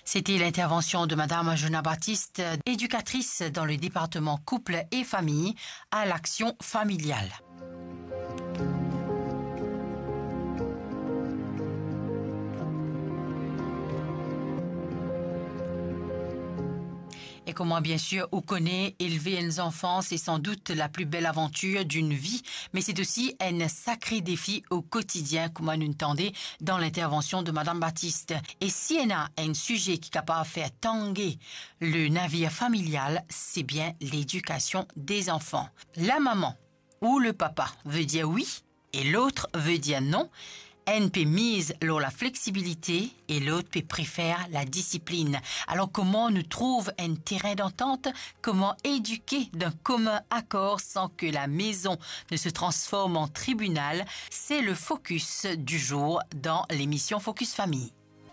C'était l'intervention de Madame Jona Baptiste, éducatrice dans le département couple et famille à l'action familiale. Et comment bien sûr, on connaît élever un enfant, c'est sans doute la plus belle aventure d'une vie, mais c'est aussi un sacré défi au quotidien, comme on entendait dans l'intervention de Madame Baptiste. Et si on a un sujet qui est capable de faire tanguer le navire familial, c'est bien l'éducation des enfants. La maman ou le papa veut dire oui et l'autre veut dire non. Un peut mise sur la flexibilité et l'autre peut préférer la discipline. Alors comment nous trouve un terrain d'entente? Comment éduquer d'un commun accord sans que la maison ne se transforme en tribunal? C'est le focus du jour dans l'émission Focus Famille.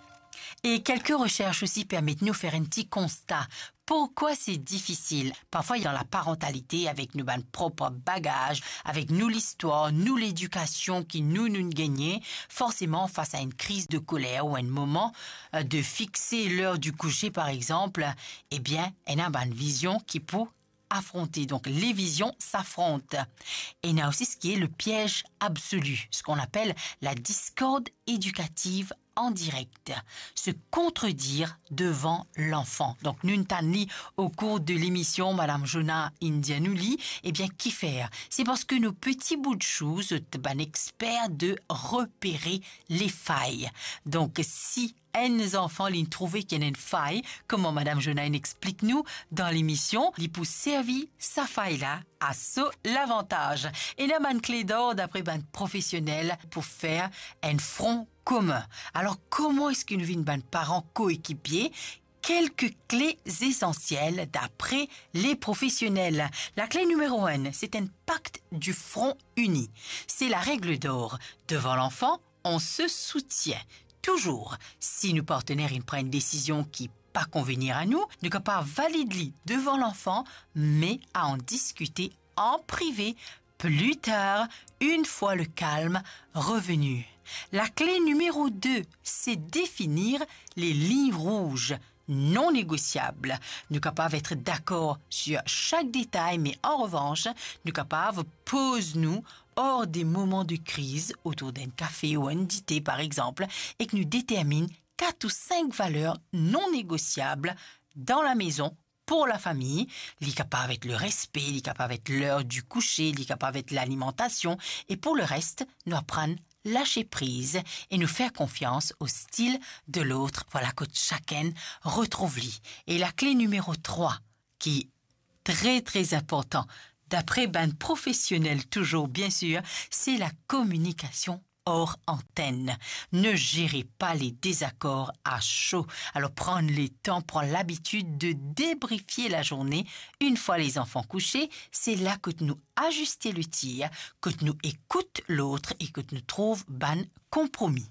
Et quelques recherches aussi permettent de nous faire un petit constat. Pourquoi c'est difficile? Parfois, dans la parentalité, avec nos propres bagages, avec nous l'histoire, nous l'éducation qui nous gagnons, forcément, face à une crise de colère ou un moment de fixer l'heure du coucher, par exemple, eh bien, on a une vision qui peut affronter. Donc, les visions s'affrontent. Et il y a aussi ce qui est le piège absolu, ce qu'on appelle la discorde éducative en direct, se contredire devant l'enfant. Donc, nous n'avons au cours de l'émission, Madame Jona Indianouli, eh bien, qui faire? C'est parce que nos petits bouts de choses, ben, experts de repérer les failles. Donc, si un enfant il trouvé qu'il y a une faille, comment Madame Jona explique-nous dans l'émission, il peut servir sa faille-là à ça l'avantage. Et il y a une clé d'or d'après un professionnel pour faire un front commun. Alors, comment est-ce qu'une vie de parents coéquipiers? Quelques clés essentielles d'après les professionnels. La clé numéro 1, c'est un pacte du front uni. C'est la règle d'or. Devant l'enfant, on se soutient. Toujours, si nos partenaires ils prennent une décision qui pas convenir à nous, nous ne pas valider devant l'enfant, mais à en discuter en privé plus tard, une fois le calme revenu. La clé numéro 2, c'est définir les lignes rouges non négociables. Nous sommes capables d'être d'accord sur chaque détail, mais en revanche, nous sommes capables de poser-nous hors des moments de crise autour d'un café ou un dîner par exemple, et que nous déterminons 4 ou 5 valeurs non négociables dans la maison pour la famille. Il est capable d'être le respect, il est capable d'être l'heure du coucher, il est capable d'être l'alimentation, et pour le reste, nous apprendre lâcher prise et nous faire confiance au style de l'autre. Voilà que chacun retrouve-lui. Et la clé numéro 3, qui est très très important, d'après ben professionnel toujours bien sûr, c'est la communication hors antenne. Ne gérez pas les désaccords à chaud. Alors prendre le temps, prendre l'habitude de débriefer la journée. Une fois les enfants couchés, c'est là que nous ajustons le tir, que nous écoutons l'autre et que nous trouvons ban compromis.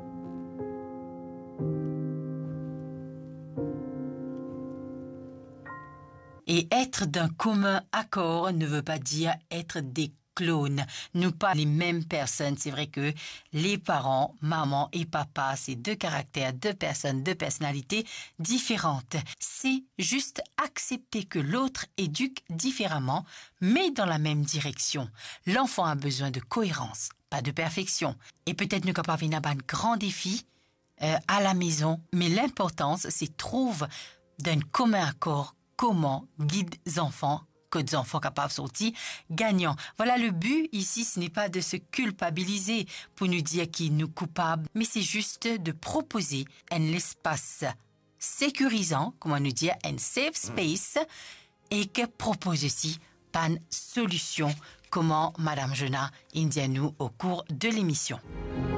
Et être d'un commun accord ne veut pas dire être des clones. Nous pas les mêmes personnes. C'est vrai que les parents, maman et papa, c'est 2 caractères, 2 personnes, 2 personnalités différentes. C'est juste accepter que l'autre éduque différemment, mais dans la même direction. L'enfant a besoin de cohérence, pas de perfection. Et peut-être nous capables d'un grand défi à la maison, mais l'importance, c'est trouver d'un commun accord comment guide les enfants, que des enfants capables de sortir gagnants. Voilà, le but ici, ce n'est pas de se culpabiliser pour nous dire qui nous coupable, mais c'est juste de proposer un espace sécurisant, comment nous dire, un safe space, et que propose aussi une solution, comment Madame Jona Indianou au cours de l'émission.